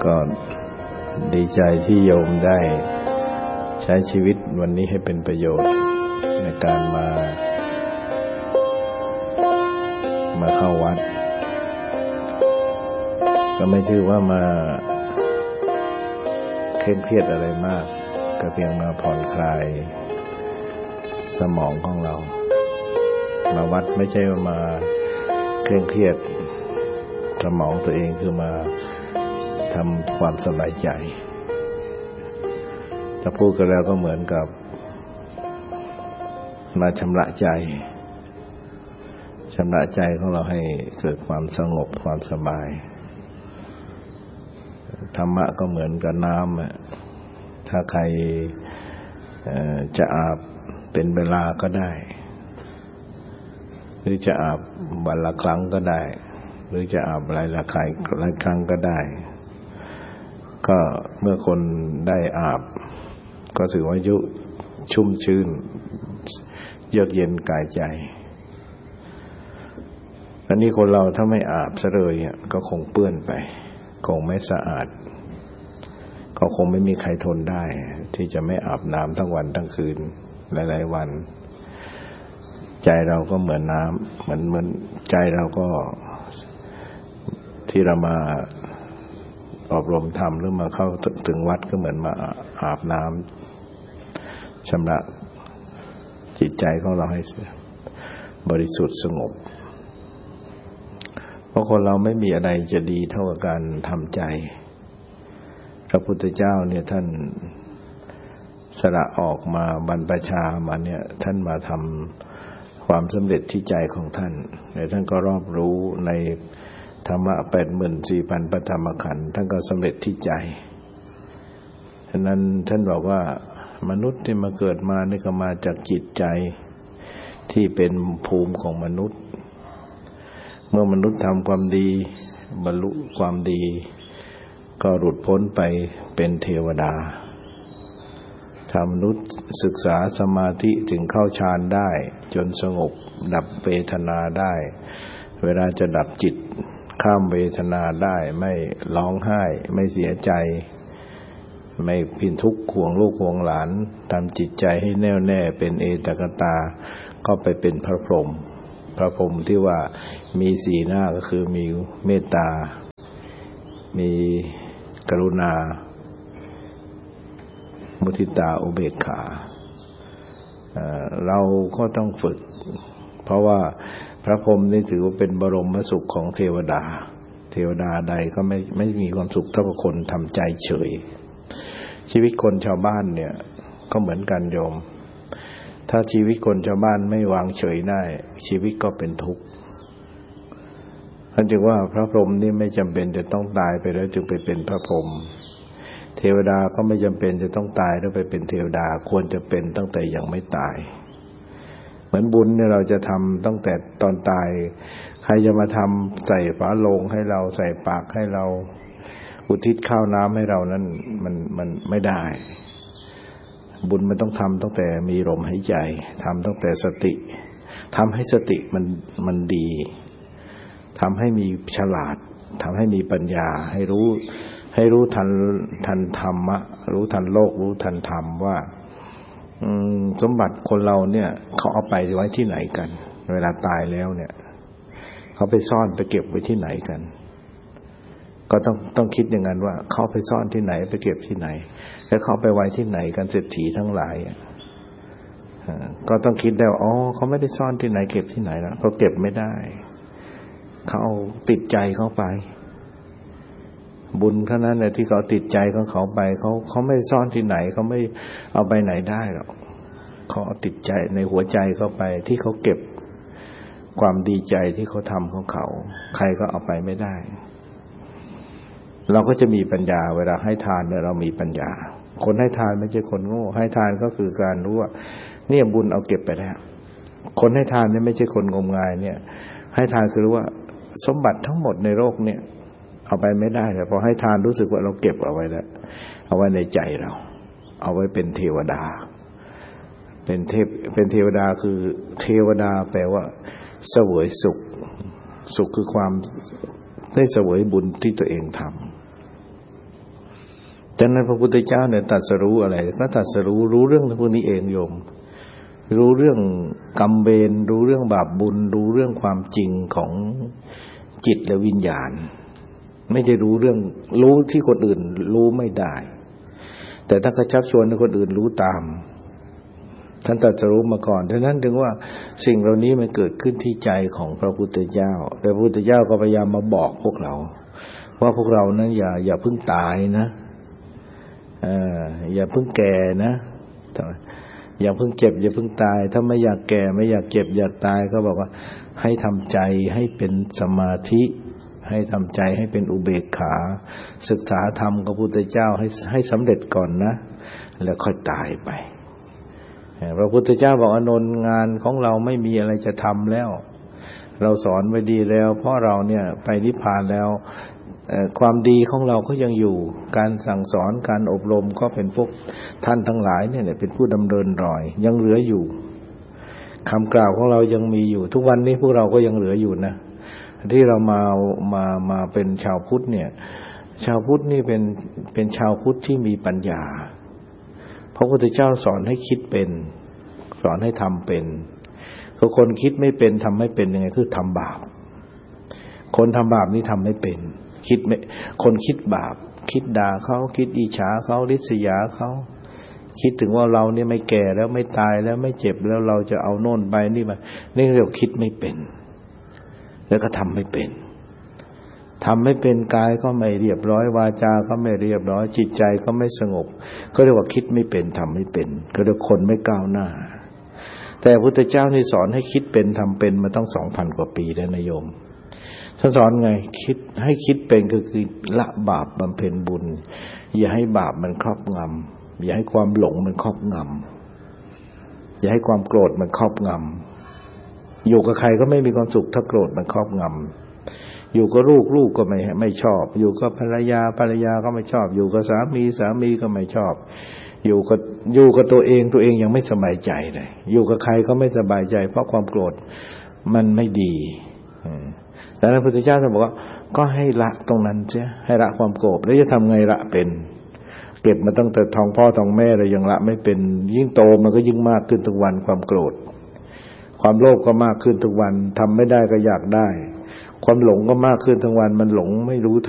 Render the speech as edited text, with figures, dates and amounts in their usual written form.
ก็ดีใจที่โยมได้ใช้ชีวิตวันนี้ให้เป็นประโยชน์ในการมาเข้าวัดก็ไม่ถือว่ามาเคร่งเครียดอะไรมากก็เพียงมาผ่อนคลายสมองของเรามาวัดไม่ใช่ว่ามาเคร่งเครียดสมองตัวเองคือมาทำความสบายใจถ้าพูดกันแล้วก็เหมือนกับมาชำระใจของเราให้เกิดความสงบความสบายธรรมะก็เหมือนกับน้ำถ้าใครจะอาบเป็นเวลาก็ได้หรือจะอาบวันละครั้งก็ได้หรือจะอาบหลายครั้งก็ได้ก็เมื่อคนได้อาบก็ถือว่าชุ่มชื้นเยือกเย็นกายใจอันนี้คนเราถ้าไม่อาบซะเลยก็คงเปื้อนไปคงไม่สะอาดก็คงไม่มีใครทนได้ที่จะไม่อาบน้ำทั้งวันทั้งคืนหลายๆวันใจเราก็เหมือนน้ำเหมือนใจเราก็ที่เรามาอบรมธรรมหรือมาเข้าถึงวัดก็เหมือนมาอาบน้ำชำระจิตใจของเราให้บริสุทธิ์สงบเพราะคนเราไม่มีอะไรจะดีเท่ากับการทำใจพระพุทธเจ้าเนี่ยท่านสละออกมาบรรพชามาเนี่ยท่านมาทำความสำเร็จที่ใจของท่านและท่านก็รอบรู้ในธรรมะ 84,000 พระธรรมขันธ์ท่านก็สำเร็จที่ใจฉะนั้นท่านบอกว่ามนุษย์ที่มาเกิดมานี่ก็มาจากจิตใจที่เป็นภูมิของมนุษย์เมื่อมนุษย์ทำความดีบรรลุความดีก็หลุดพ้นไปเป็นเทวดาถ้ามนุษย์ศึกษาสมาธิถึงเข้าฌานได้จนสงบดับเวทนาได้เวลาจะดับจิตข้ามเวทนาได้ไม่ร้องไห้ไม่เสียใจไม่พินทุกข์ห่วงลูกห่วงหลานทำจิตใจให้แน่วแน่เป็นเอตกตาก็ไปเป็นพระพรหมที่ว่ามีสีหน้าก็คือมีเมตตามีกรุณามุทิตาอุเบกขาเราก็ต้องฝึกเพราะว่าพระพรหมนี่ถือว่าเป็นบรมสุขของเทวดาใดก็ไม่มีความสุขเท่ากับคนทำใจเฉยชีวิตคนชาวบ้านเนี่ยก็เหมือนกันโยมถ้าชีวิตคนชาวบ้านไม่วางเฉยได้ชีวิตก็เป็นทุกข์ท่านจึงว่าพระพรหมนี่ไม่จำเป็นจะต้องตายไปแล้วจึงไปเป็นพระพรหมเทวดาก็ไม่จำเป็นจะต้องตายแล้วไปเป็นเทวดาควรจะเป็นตั้งแต่ยังไม่ตายเหมือนบุญเนี่ยเราจะทำตั้งแต่ตอนตายใครจะมาทำใส่ฝาโลงให้เราใส่ปากให้เราอุทิศข้าวน้ำให้เรานั้นมันไม่ได้บุญมันต้องทำตั้งแต่มีลมหายใจทำตั้งแต่สติทำให้สติมันดีทำให้มีฉลาดทำให้มีปัญญาให้รู้ทันธรรมะรู้ทันโลกรู้ทันธรรมว่าสมบัติคนเราเนี่ยเขาเอาไปไว้ที่ไหนกันเวลาตายแล้วเนี่ยเขาไปซ่อนไปเก็บไว้ที่ไหนกันก็ต้องคิดอย่างนั้นว่าเขาไปซ่อนที่ไหนไปเก็บที่ไหนแล้วเขาไปไว้ที่ไหนกันเศรษฐีทั้งหลายก็ต้องคิดได้ว่าอ๋อเขาไม่ได้ซ่อนที่ไหนเก็บที่ไหนแล้วเขาเก็บไม่ได้เขาเอาติดใจเขาไปบุญเท่านั้นแหละที่เขาติดใจของเขาไปเขาไม่ซ่อนที่ไหนเขาไม่เอาไปไหนได้หรอกเขาเอาติดใจในหัวใจเขาไปที่เขาเก็บความดีใจที่เขาทำของเขาใครก็เอาไปไม่ได้เราก็จะมีปัญญาเวลาให้ทานเนี่ยเรามีปัญญาคนให้ทานไม่ใช่คนโง่ให้ทานก็คือการรู้ว่าเนี่ยบุญเอาเก็บไปแล้วคนให้ทานเนี่ยไม่ใช่คนงมงายเนี่ยให้ทานคือรู้ว่าสมบัติทั้งหมดในโลกเนี่ยเอาไปไม่ได้แต่พอให้ทานรู้สึกว่าเราเก็บเอาไว้แล้วเอาไว้ในใจเราเอาไว้เป็นเทวดาเป็นเทวดาคือเทวดาแปลว่าเสวยสุขคือความได้เสวยบุญที่ตัวเองทำฉะนั้นพระพุทธเจ้าเนี่ยตรัสรู้อะไรก็ตรัสรู้เรื่องพวกนี้เองโยมรู้เรื่องกรรมเวรรู้เรื่องบาปบุญรู้เรื่องความจริงของจิตและวิญญาณไม่ได้รู้เรื่องรู้ที่คนอื่นรู้ไม่ได้แต่ถ้าเขาชักชวนให้คนอื่นรู้ตามท่านตรัสรู้มาก่อนดังนั้นถึงว่าสิ่งเหล่านี้มันเกิดขึ้นที่ใจของพระพุทธเจ้าแต่พระพุทธเจ้าก็พยายามมาบอกพวกเราว่าพวกเรานั้นอย่าเพิ่งตายนะอย่าเพิ่งแก่นะอย่าเพิ่งเจ็บอย่าเพิ่งตายถ้าไม่อยากแก่ไม่อยากเจ็บอยากตายก็บอกว่าให้ทำใจให้เป็นสมาธิให้ทำใจให้เป็นอุเบกขาศึกษาธรรมกับพระพุทธเจ้าให้สำเร็จก่อนนะแล้วค่อยตายไปพระพุทธเจ้าบอกอานนท์งานของเราไม่มีอะไรจะทำแล้วเราสอนไว้ดีแล้วเพราะเราเนี่ยไปนิพพานแล้วความดีของเราก็ยังอยู่การสั่งสอนการอบรมก็เป็นพวกท่านทั้งหลายเนี่ยเป็นผู้ดำเนินรอยยังเหลืออยู่คำกล่าวของเรายังมีอยู่ทุกวันนี้พวกเราก็ยังเหลืออยู่นะที่เรามาเป็นชาวพุทธเนี่ยชาวพุทธนี่เป็นชาวพุทธที่มีปัญญาพระพุทธเจ้าสอนให้คิดเป็นสอนให้ทำเป็นคนคิดไม่เป็นทำไม่เป็นยังไงคือทำบาปคนทำบาปนี่ทำไม่เป็นคิดไม่คนคิดบาปคิดด่าเขาคิดอิจฉาเขาริษยาเขาคิดถึงว่าเราเนี่ยไม่แก่แล้วไม่ตายแล้วไม่เจ็บแล้วเราจะเอาโน่นไปนี่มานี่เรียกคิดไม่เป็นแล้วก็ทำไม่เป็นทำไม่เป็นกายก็ไม่เรียบร้อยวาจาก็ไม่เรียบร้อยจิตใจก็ไม่สงบก็เรียกว่าคิดไม่เป็นทำไม่เป็นก็เรียกคนไม่ก้าวหน้าแต่พระพุทธเจ้านี่สอนให้คิดเป็นทำเป็นมาต้อง 2,000 กว่าปีแล้วนะโยมท่านสอนไงคิดให้คิดเป็นก็คือละบาปบำเพ็ญบุญอย่าให้บาปมันครอบงำอย่าให้ความหลงมันครอบงำอย่าให้ความโกรธมันครอบงำอยู่กับใครก็ไม่มีความสุขถ้าโกรธมันครอบงำอยู่กับลูกก็ไม่ชอบอยู่กับภรรยาก็ไม่ชอบอยู่กับสามีก็ไม่ชอบอยู่กับตัวเองยังไม่สบายใจเลยอยู่กับใครก็ไม่สบายใจเพราะความโกรธมันไม่ดีแต่พระพุทธเจ้าท่านบอกว่าก็ให้ละตรงนั้นเสียให้ละความโกรธแล้วจะทำไงละเป็นเก็บมาตั้งแต่ท้องพ่อท้องแม่เลยยังละไม่เป็นยิ่งโตมันก็ยิ่งมากขึ้นทุกวันความโกรธความโลภก็มากขึ้นทุกวันทำไม่ได้ก็อยากได้ความหลงก็มากขึ้นทุกวันมันหลงไม่รู้